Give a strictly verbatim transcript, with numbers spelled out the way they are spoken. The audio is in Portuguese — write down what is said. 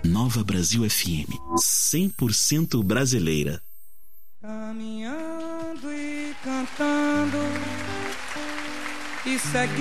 Nova Brasil F M, cem por cento brasileira. Caminhando e cantando e seguindo